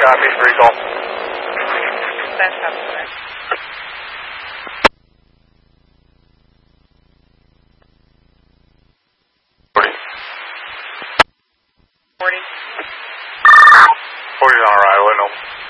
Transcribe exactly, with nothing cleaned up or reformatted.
copy, free call. That's copy, sir. forty. forty. forty on arrival, no.